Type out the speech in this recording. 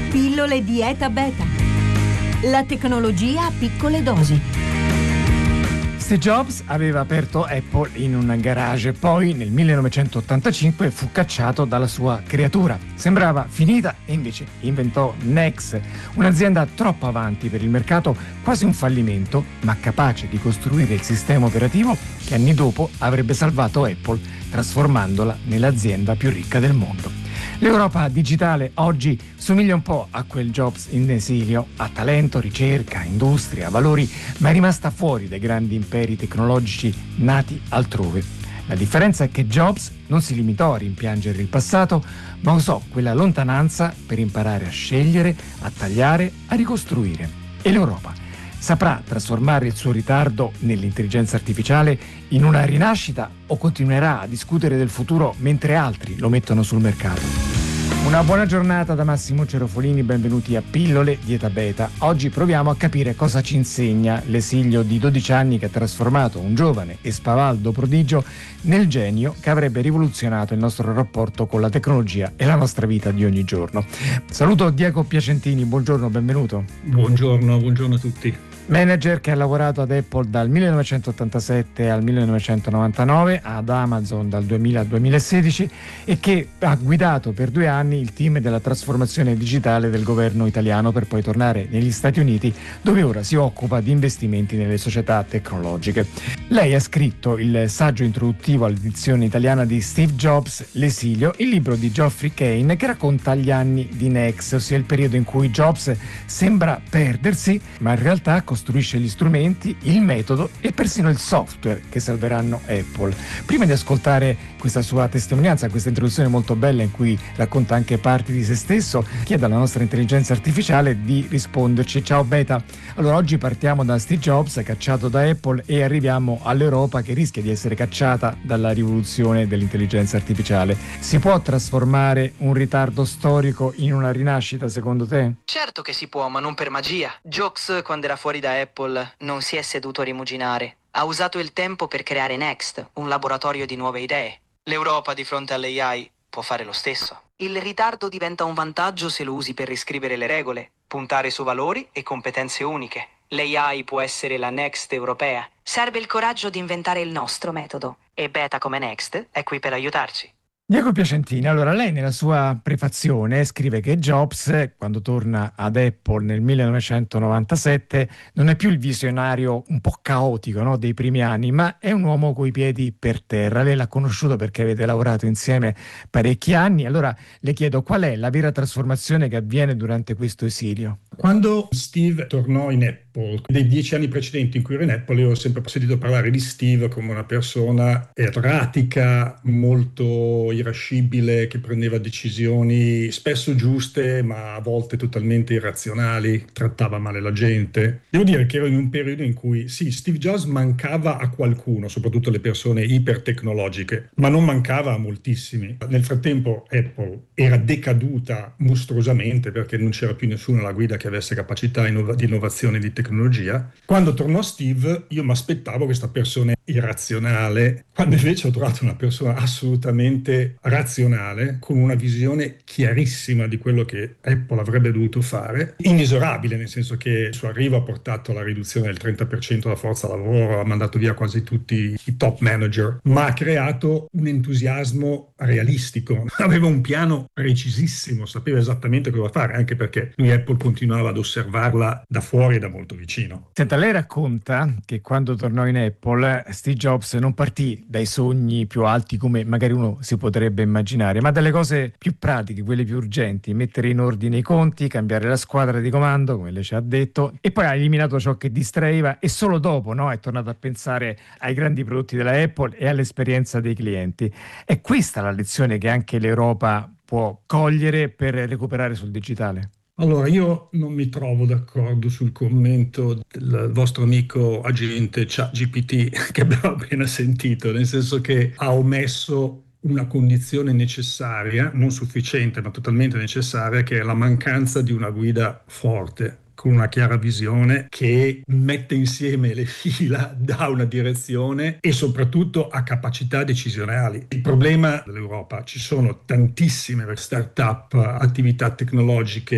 Pillole Dieta Beta. La tecnologia a piccole dosi. Steve Jobs aveva aperto Apple in un garage, poi nel 1985 fu cacciato dalla sua creatura. Sembrava finita e invece inventò Next, un'azienda troppo avanti per il mercato, quasi un fallimento, ma capace di costruire il sistema operativo che anni dopo avrebbe salvato Apple, trasformandola nell'azienda più ricca del mondo. L'Europa digitale oggi somiglia un po' a quel Jobs in esilio, ha talento, ricerca, industria, valori, ma è rimasta fuori dai grandi imperi tecnologici nati altrove. La differenza è che Jobs non si limitò a rimpiangere il passato, ma usò quella lontananza per imparare a scegliere, a tagliare, a ricostruire. E l'Europa saprà trasformare il suo ritardo nell'intelligenza artificiale in una rinascita o continuerà a discutere del futuro mentre altri lo mettono sul mercato? Una buona giornata da Massimo Cerofolini, benvenuti a Pillole Dieta Beta. Oggi proviamo a capire cosa ci insegna l'esilio di 12 anni che ha trasformato un giovane e spavaldo prodigio nel genio che avrebbe rivoluzionato il nostro rapporto con la tecnologia e la nostra vita di ogni giorno. Saluto Diego Piacentini, buongiorno, benvenuto. Buongiorno a tutti. Manager che ha lavorato ad Apple dal 1987 al 1999, ad Amazon dal 2000 al 2016 e che ha guidato per 2 anni il team della trasformazione digitale del governo italiano per poi tornare negli Stati Uniti, dove ora si occupa di investimenti nelle società tecnologiche. Lei ha scritto il saggio introduttivo all'edizione italiana di Steve Jobs, L'esilio, il libro di Geoffrey Kane che racconta gli anni di Next, ossia il periodo in cui Jobs sembra perdersi, ma in realtà costruisce gli strumenti, il metodo e persino il software che salveranno Apple. Prima di ascoltare questa sua testimonianza, questa introduzione molto bella in cui racconta anche parti di se stesso, chiedo alla nostra intelligenza artificiale di risponderci. Ciao Beta, allora oggi partiamo da Steve Jobs cacciato da Apple e arriviamo all'Europa che rischia di essere cacciata dalla rivoluzione dell'intelligenza artificiale. Si può trasformare un ritardo storico in una rinascita secondo te? Certo che si può, ma non per magia. Jobs, quando era fuori da Apple, non si è seduto a rimuginare. Ha usato il tempo per creare Next, un laboratorio di nuove idee. L'Europa di fronte all'AI può fare lo stesso. Il ritardo diventa un vantaggio se lo usi per riscrivere le regole, puntare su valori e competenze uniche. L'AI può essere la Next europea. Serve il coraggio di inventare il nostro metodo. E Beta come Next è qui per aiutarci. Diego Piacentini, allora lei nella sua prefazione scrive che Jobs, quando torna ad Apple nel 1997, non è più il visionario un po' caotico, no, dei primi anni, ma è un uomo coi piedi per terra. Lei l'ha conosciuto perché avete lavorato insieme parecchi anni, allora le chiedo qual è la vera trasformazione che avviene durante questo esilio? Quando Steve tornò in Apple, dei 10 anni precedenti in cui ero in Apple, io ho sempre sentito parlare di Steve come una persona erratica, molto irascibile, che prendeva decisioni spesso giuste, ma a volte totalmente irrazionali, trattava male la gente. Devo dire che ero in un periodo in cui, sì, Steve Jobs mancava a qualcuno, soprattutto le persone ipertecnologiche, ma non mancava a moltissimi. Nel frattempo Apple era decaduta mostruosamente perché non c'era più nessuno alla guida che avesse capacità di innovazione e di tecnologia. Quando tornò Steve, io mi aspettavo questa persona irrazionale, quando invece ho trovato una persona assolutamente razionale, con una visione chiarissima di quello che Apple avrebbe dovuto fare, inesorabile, nel senso che il suo arrivo ha portato alla riduzione del 30% della forza lavoro, ha mandato via quasi tutti i top manager, ma ha creato un entusiasmo realistico, aveva un piano precisissimo, sapeva esattamente cosa fare, anche perché lui Apple continuava ad osservarla da fuori e da molto vicino. Senta, lei racconta che quando tornò in Apple Steve Jobs non partì dai sogni più alti come magari uno si potrebbe immaginare, ma dalle cose più pratiche, quelle più urgenti, mettere in ordine i conti, cambiare la squadra di comando, come lei ci ha detto, e poi ha eliminato ciò che distraeva e solo dopo, no, è tornato a pensare ai grandi prodotti della Apple e all'esperienza dei clienti. È questa la lezione che anche l'Europa può cogliere per recuperare sul digitale? Allora, io non mi trovo d'accordo sul commento del vostro amico agente ChatGPT che abbiamo appena sentito, nel senso che ha omesso una condizione necessaria, non sufficiente, ma totalmente necessaria, che è la mancanza di una guida forte, con una chiara visione che mette insieme le fila, dà una direzione e soprattutto ha capacità decisionali. Il problema dell'Europa, ci sono tantissime start-up, attività tecnologiche